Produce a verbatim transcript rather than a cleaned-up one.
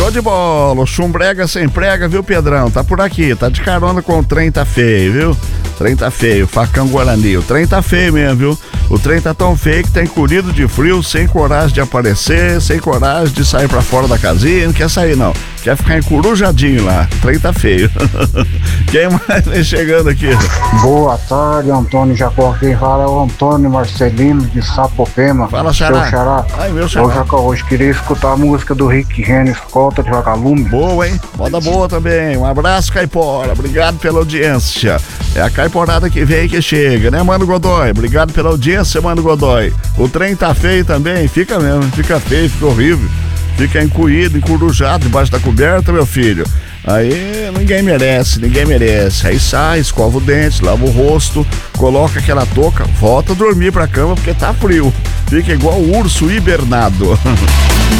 Show de bola, o chumbrega sem prega, viu, Pedrão? Tá por aqui, tá de carona com o trem, tá feio, viu? O trem tá feio, facão Guarani, o trem tá feio mesmo, viu? O trem tá tão feio que tá encolhido de frio, sem coragem de aparecer, sem coragem de sair pra fora da casinha, não quer sair não, quer ficar encorujadinho lá, o trem tá feio. Quem mais vem chegando aqui? Boa tarde, Antônio Jacó, quem fala é o Antônio Marcelino de Sapopema. Fala, Xará. Seu Xará. Ai, meu Xará. Ô, Jacó, hoje queria escutar a música do Rick Renner, Escolta de Vagalume. Boa, hein? Moda boa também. Um abraço, Caipora. Obrigado pela audiência. É a Caiporada que vem e que chega, né, Mano Godoy? Obrigado pela audiência, Mano Godoy. O trem tá feio também? Fica mesmo. Fica feio, fica horrível. Fica encolhido, encurujado debaixo da coberta, meu filho. Aí ninguém merece, ninguém merece. Aí sai, escova o dente, lava o rosto, coloca aquela touca, volta a dormir pra cama porque tá frio. Fica igual o urso hibernado.